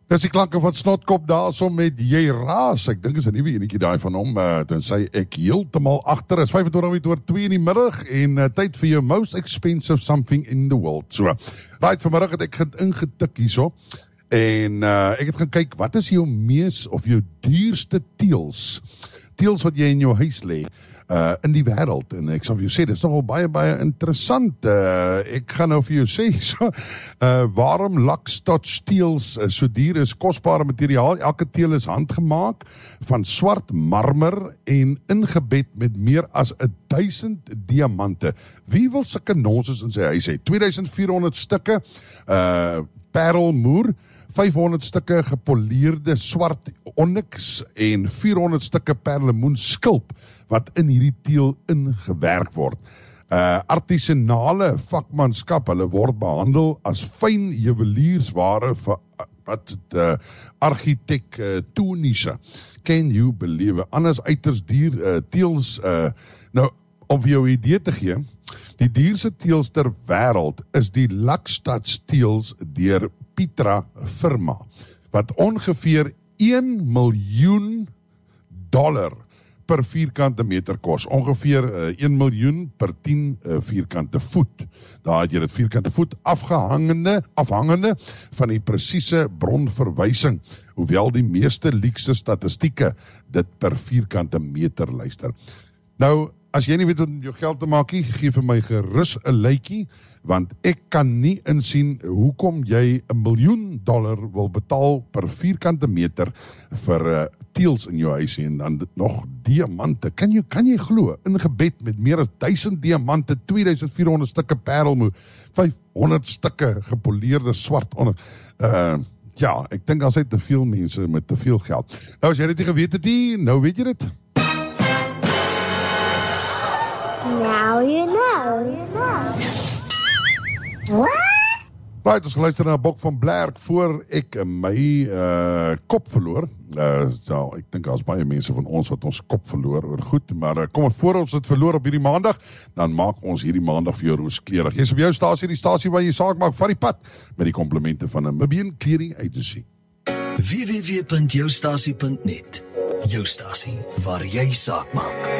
Dis die klanke van Snotkop daar so met Jy Raas. Ek dink is 'n nuwe enetjie daai van hom. Dan sê ek heeltemal agter is 25:02 in die middag en tyd vir jou most expensive something in the world. So, right, vanmiddag het ek ingetik hierso en ek het gaan kyk wat is jou mees of jou duurste teels wat jy in jou huis lê in die wêreld, en ek sal vir jou sê, dit is nogal baie interessant. Ek gaan nou vir jou sê, so, waarom Lakstotch teels so duur is, kosbare materiaal, elke teel is handgemaak van swart marmer en ingebed met meer as 1000 diamante. Wie wil sulke nonsens in sy huis hê? 2400 stukke parelmoer, 500 stukke gepoleerde swart onyx en 400 stukke perlemoen skulp wat in hierdie teel ingewerk word. Artisanale vakmanskap, hulle word behandel as fyn juweliersware vir architectoniese. Can you believe? Anders uiters duur teels, nou, om vir jou idee te gee, die duurste teels ter wêreld is die Lakstotch teels deur Petra firma, wat ongeveer $1 miljoen per vierkante meter kos, ongeveer 1 miljoen per 10 vierkante voet. Daar het jy dit vierkante voet afhangende van die presiese bronverwysing, hoewel die meeste leekste statistieke dit per vierkante meter luister. Nou, as jy nie weet wat met jou geld te maak nie, gee vir my gerus 'n lykie, want ek kan nie insien hoekom jy $1 miljoen wil betaal per vierkante meter vir teels in jou huis en dan nog diamante. Kan jy glo, ingebed met meer as 1000 diamante, 2400 stukke parelmoer, 500 stukke gepoleerde swart onder. Ja, ek dink as hy te veel mense met te veel geld. Nou, as jy dit nie geweet het nie, nou weet jy dit. Now you know. What? Right, ons geluister na Bok van Blerk voor ek my kop verloor. So, ek dink daar's baie mense van ons wat ons kop verloor oor goed, maar kom voor ons het verloor op hierdie maandag, dan maak ons hierdie maandag vir jou rooskleurig. Jy's op jou stasie, die stasie waar jy saak maak, vat die pad met die komplimente van 'n Namibian Clearing Agency. www.joustasie.net. Jou stasie waar jy saak maak.